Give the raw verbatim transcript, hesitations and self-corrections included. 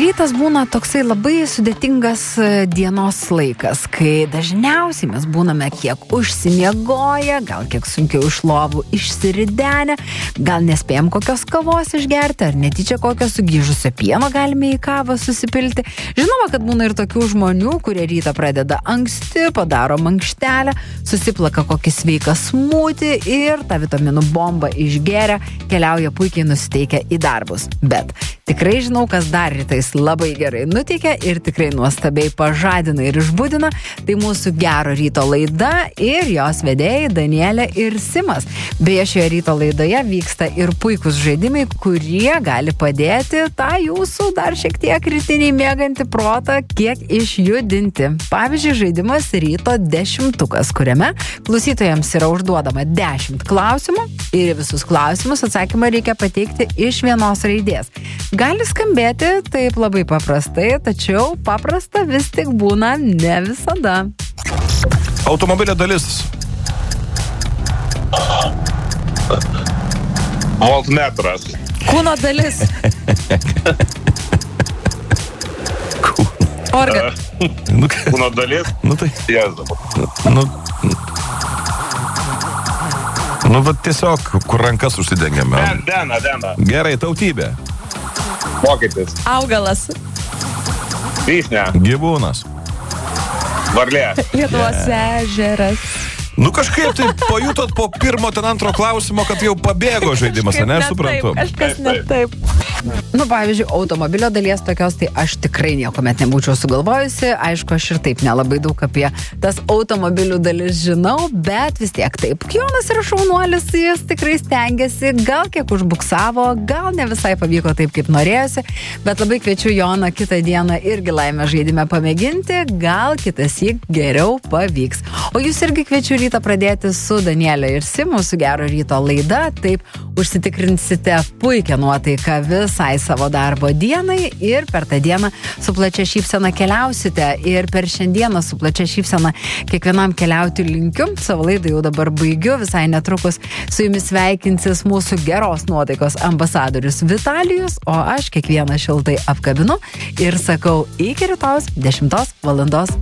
Rytas būna toksai labai sudėtingas dienos laikas, kai dažniausiai mes būname kiek užsimiegoję, gal kiek sunkiau iš lovų išsiridenę, gal nespėjom kokios kavos išgerti, ar netyčia kokio sugyžusio pieno galime į kavą susipilti. Žinoma, kad būna ir tokių žmonių, kurie rytą pradeda anksti, padaro mankštelę, susiplaka kokį sveiką smūtį ir tą vitaminų bombą išgeria, keliauja puikiai nusiteikę į darbus. Bet tikrai žinau, kas dar rytais labai gerai nuteikia ir tikrai nuostabiai pažadina ir išbudina. Tai mūsų gero ryto laida ir jos vedėjai Danielė ir Simas. Beje, šioje ryto laidoje vyksta ir puikūs žaidimai, kurie gali padėti tą jūsų dar šiek tiek rytinį mėgantį protą kiek išjudinti. Pavyzdžiui, žaidimas ryto dešimtukas, kuriame klausytojams yra užduodama dešimt klausimų ir visus klausimus atsakymą reikia pateikti iš vienos raidės. Gali skambėti taip labai paprastai, tačiau paprasta vis tik būna ne visada. Automobilio dalis. Voltmetras. Kūno dalis. Organ. Nu, Kūno dalis. nu tai, Jėzau. nu, nu, va tiesiog, kur rankas užsidengiame. Den, dena, dena. Gerai, tautybė. Vokietis. Augalas. Vyšnia. Gyvūnas. Varlė. Lietuvos ežeras. Nu kažkaip tai pajutot po pirmo ten antro klausimo, kad jau pabėgo žaidimas, ne, suprantu. Kažkas ne taip. Nu, pavyzdžiui, automobilio dalies tokios, tai aš tikrai niekuomet nebūčiau sugalvojusi. Aišku, aš ir taip nelabai daug apie tas automobilių dalis žinau, bet vis tiek taip. Jonas yra šaunuolis, jis tikrai stengiasi, gal kiek užbuksavo, gal ne visai pavyko taip, kaip norėjosi, bet labai kviečiu Joną kitą dieną irgi laimę žaidime pamėginti, gal kitąsyk geriau pavyks. O jūs irgi kviečiu rytą pradėti su Danielė ir Simu, su gero ryto laida, taip užsitikrinsite puikią nuotaiką visai savo darbo dienai ir per tą dieną su plačia šypsena keliausite ir per šiandieną su plačia šypsena kiekvienam keliauti linkiu. Savo laidą jau dabar baigiu, visai netrukus su jumis sveikinsis mūsų geros nuotaikos ambasadorius Vitalijus, o aš kiekvieną šiltai apkabinu ir sakau iki rytojus dešimtos valandos